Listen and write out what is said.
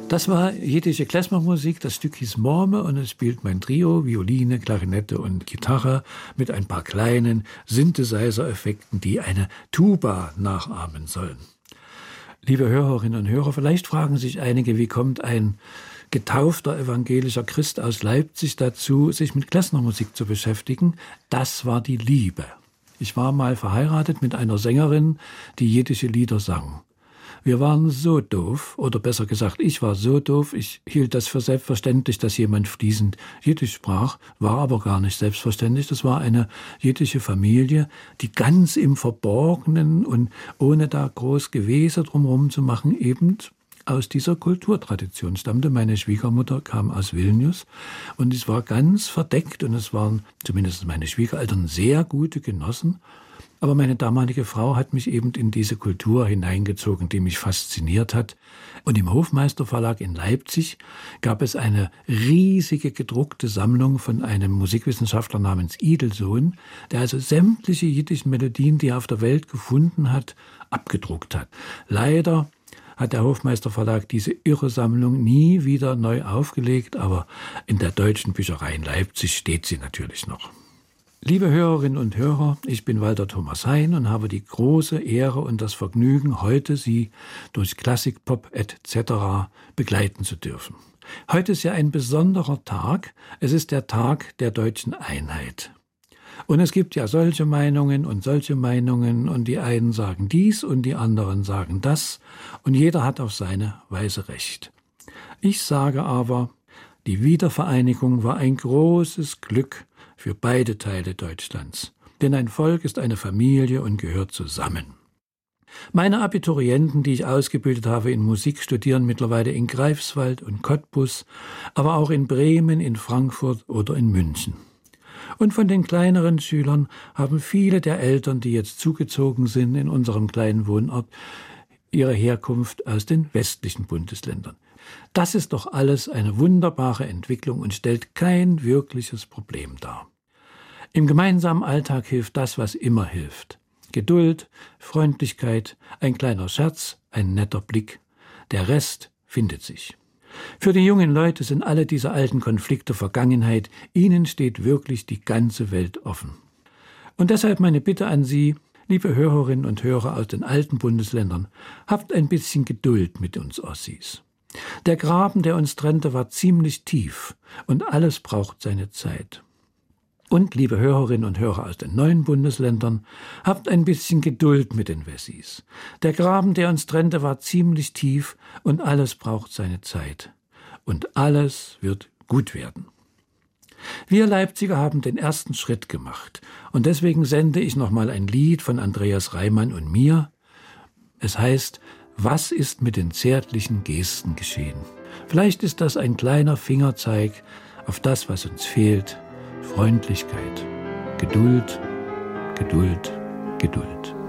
Das war jiddische Klezmermusik. Das Stück hieß Morme und es spielt mein Trio, Violine, Klarinette und Gitarre mit ein paar kleinen Synthesizer-Effekten, die eine Tuba nachahmen sollen. Liebe Hörerinnen und Hörer, vielleicht fragen sich einige, wie kommt ein getaufter evangelischer Christ aus Leipzig dazu, sich mit Klezmermusik zu beschäftigen? Das war die Liebe. Ich war mal verheiratet mit einer Sängerin, die jiddische Lieder sang. Wir waren so doof, oder besser gesagt, ich war so doof, ich hielt das für selbstverständlich, dass jemand fließend Jiddisch sprach, war aber gar nicht selbstverständlich. Das war eine jiddische Familie, die ganz im Verborgenen und ohne da groß Gewese drumherum zu machen, eben aus dieser Kulturtradition stammte. Meine Schwiegermutter kam aus Vilnius und es war ganz verdeckt und es waren zumindest meine Schwiegereltern sehr gute Genossen. Aber meine damalige Frau hat mich eben in diese Kultur hineingezogen, die mich fasziniert hat. Und im Hofmeister Verlag in Leipzig gab es eine riesige gedruckte Sammlung von einem Musikwissenschaftler namens Idelsohn, der also sämtliche jiddischen Melodien, die er auf der Welt gefunden hat, abgedruckt hat. Leider hat der Hofmeister Verlag diese irre Sammlung nie wieder neu aufgelegt, aber in der Deutschen Bücherei in Leipzig steht sie natürlich noch. Liebe Hörerinnen und Hörer, ich bin Walter Thomas Hein und habe die große Ehre und das Vergnügen, heute Sie durch Klassik, Pop etc. begleiten zu dürfen. Heute ist ja ein besonderer Tag. Es ist der Tag der deutschen Einheit. Und es gibt ja solche Meinungen und die einen sagen dies und die anderen sagen das und jeder hat auf seine Weise Recht. Ich sage aber, die Wiedervereinigung war ein großes Glück für beide Teile Deutschlands. Denn ein Volk ist eine Familie und gehört zusammen. Meine Abiturienten, die ich ausgebildet habe in Musik, studieren mittlerweile in Greifswald und Cottbus, aber auch in Bremen, in Frankfurt oder in München. Und von den kleineren Schülern haben viele der Eltern, die jetzt zugezogen sind in unserem kleinen Wohnort, ihre Herkunft aus den westlichen Bundesländern. Das ist doch alles eine wunderbare Entwicklung und stellt kein wirkliches Problem dar. Im gemeinsamen Alltag hilft das, was immer hilft. Geduld, Freundlichkeit, ein kleiner Scherz, ein netter Blick. Der Rest findet sich. Für die jungen Leute sind alle diese alten Konflikte Vergangenheit. Ihnen steht wirklich die ganze Welt offen. Und deshalb meine Bitte an Sie, liebe Hörerinnen und Hörer aus den alten Bundesländern, habt ein bisschen Geduld mit uns Ossis. Der Graben, der uns trennte, war ziemlich tief und alles braucht seine Zeit. Und, liebe Hörerinnen und Hörer aus den neuen Bundesländern, habt ein bisschen Geduld mit den Wessis. Der Graben, der uns trennte, war ziemlich tief und alles braucht seine Zeit. Und alles wird gut werden. Wir Leipziger haben den ersten Schritt gemacht und deswegen sende ich nochmal ein Lied von Andreas Reimann und mir. Es heißt, was ist mit den zärtlichen Gesten geschehen? Vielleicht ist das ein kleiner Fingerzeig auf das, was uns fehlt. Freundlichkeit, Geduld, Geduld, Geduld.